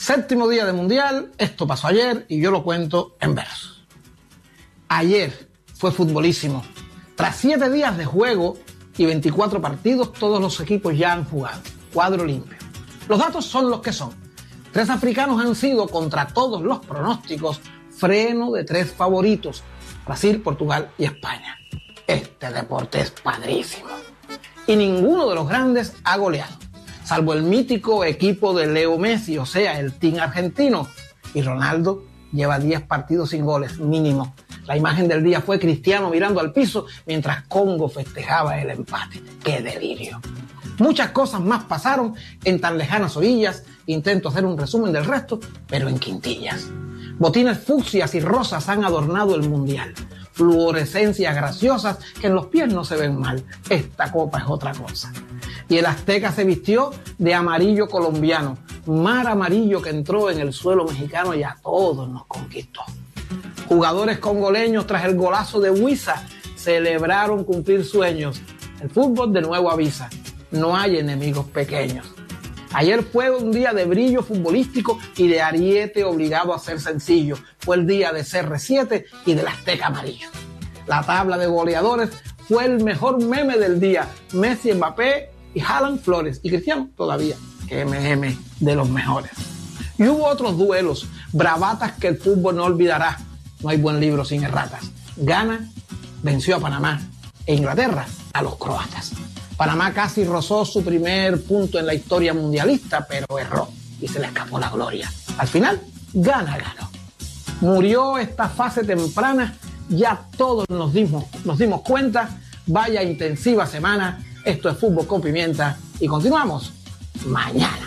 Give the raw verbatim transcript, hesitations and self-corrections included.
Séptimo día de Mundial, esto pasó ayer y yo lo cuento en versos. Ayer fue futbolísimo. Tras siete días de juego y veinticuatro partidos, todos los equipos ya han jugado. Cuadro limpio. Los datos son los que son. Tres africanos han sido, contra todos los pronósticos, freno de tres favoritos: Brasil, Portugal y España. Este deporte es padrísimo. Y ninguno de los grandes ha goleado, salvo el mítico equipo de Leo Messi, o sea, el team argentino. Y Ronaldo lleva diez partidos sin goles, mínimo. La imagen del día fue Cristiano mirando al piso mientras Congo festejaba el empate. ¡Qué delirio! Muchas cosas más pasaron en tan lejanas orillas. Intento hacer un resumen del resto, pero en quintillas. Botines fucsias y rosas han adornado el mundial. Fluorescencias graciosas que en los pies no se ven mal. Esta copa es otra cosa. Y el Azteca se vistió de amarillo colombiano, mar amarillo que entró en el suelo mexicano y a todos nos conquistó. Jugadores congoleños, tras el golazo de Huiza, celebraron cumplir sueños. El fútbol de nuevo avisa: no hay enemigos pequeños. Ayer fue un día de brillo futbolístico y de ariete obligado a ser sencillo. Fue el día de C R siete y del Azteca amarillo. La tabla de goleadores fue el mejor meme del día: Messi, Mbappé y Haaland, Flores, y Cristiano todavía, M M de los mejores. Y hubo otros duelos, bravatas que el fútbol no olvidará. No hay buen libro sin erratas. Ghana venció a Panamá e Inglaterra a los croatas. Panamá casi rozó su primer punto en la historia mundialista, pero erró y se le escapó la gloria. Al final, Ghana ganó. Murió esta fase temprana, ya todos nos dimos, nos dimos cuenta. Vaya intensiva semana. Esto es Fútbol con Pimienta y continuamos mañana.